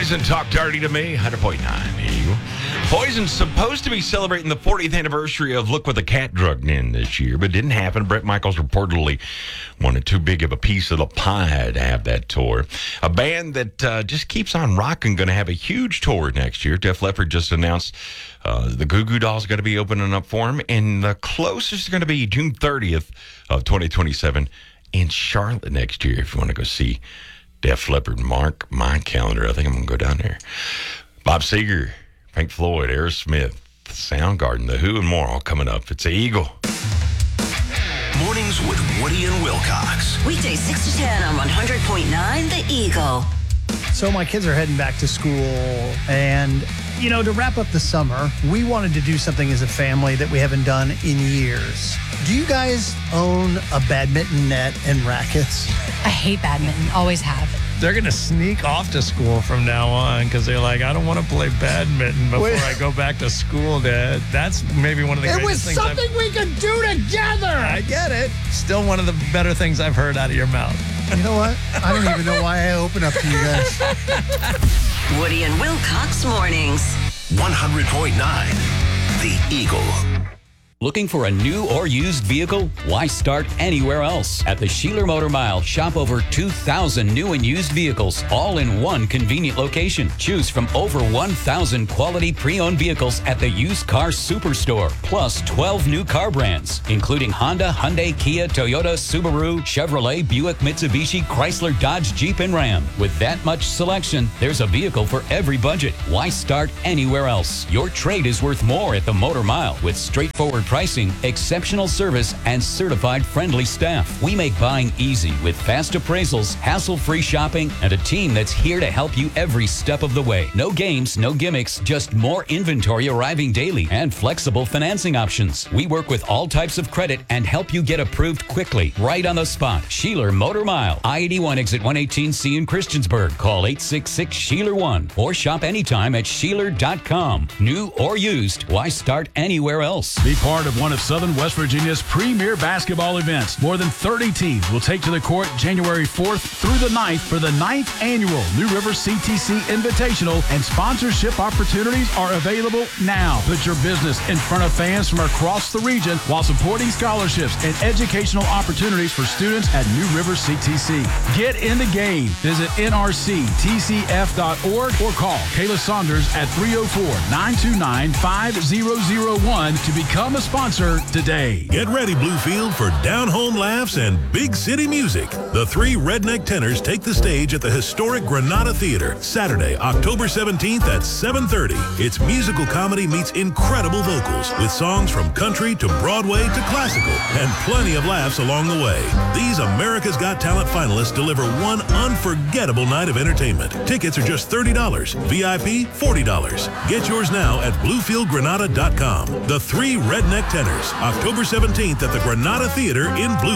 Poison, Talk Dirty to Me, 100.9 Eagle. Poison's supposed to be celebrating the 40th anniversary of Look What the Cat Drugged In this year, but didn't happen. Bret Michaels reportedly wanted too big of a piece of the pie to have that tour. A band that just keeps on rocking, going to have a huge tour next year. Def Leppard just announced the Goo Goo Dolls going to be opening up for them, and the closest is going to be June 30th of 2027 in Charlotte next year. If you want to go see Def Leppard, mark my calendar. I think I'm going to go down there. Bob Seger, Pink Floyd, Aerosmith, Soundgarden, The Who, and more all coming up. It's the Eagle. Mornings with Woody and Wilcox. Weekdays 6 to 10 on 100.9 The Eagle. So my kids are heading back to school, and, you know, to wrap up the summer, we wanted to do something as a family that we haven't done in years. Do you guys own a badminton net and rackets? I hate badminton, always have. They're going to sneak off to school from now on because they're like, I don't want to play badminton before I go back to school, Dad. That's maybe one of the greatest things. It was something we could do together. I get it. Still one of the better things I've heard out of your mouth. You know what? I don't even know why I open up to you guys. Woody and Wilcox mornings. 100.9 The Eagle. Looking for a new or used vehicle? Why start anywhere else? At the Sheeler Motor Mile, shop over 2,000 new and used vehicles, all in one convenient location. Choose from over 1,000 quality pre-owned vehicles at the Used Car Superstore, plus 12 new car brands, including Honda, Hyundai, Kia, Toyota, Subaru, Chevrolet, Buick, Mitsubishi, Chrysler, Dodge, Jeep, and Ram. With that much selection, there's a vehicle for every budget. Why start anywhere else? Your trade is worth more at the Motor Mile with straightforward pricing, exceptional service, and certified friendly staff. We make buying easy with fast appraisals, hassle-free shopping, and a team that's here to help you every step of the way. No games, no gimmicks, just more inventory arriving daily and flexible financing options. We work with all types of credit and help you get approved quickly, right on the spot. Sheeler Motor Mile, I-81 exit 118C in Christiansburg. Call 866-SHEELER1 or shop anytime at Sheeler.com. New or used, why start anywhere else? Be part of one of Southern West Virginia's premier basketball events. More than 30 teams will take to the court January 4th through the 9th for the 9th annual New River CTC Invitational, and sponsorship opportunities are available now. Put your business in front of fans from across the region while supporting scholarships and educational opportunities for students at New River CTC. Get in the game. Visit nrctcf.org or call Kayla Saunders at 304-929-5001 to become a sponsor today. Get ready, Bluefield, for down-home laughs and big city music. The three Redneck Tenors take the stage at the historic Granada Theater, Saturday, October 17th at 7:30. It's musical comedy meets incredible vocals with songs from country to Broadway to classical and plenty of laughs along the way. These America's Got Talent finalists deliver one unforgettable night of entertainment. Tickets are just $30. VIP, $40. Get yours now at BluefieldGranada.com. The three Redneck Tenors, October 17th at the Granada Theater in Bluefield.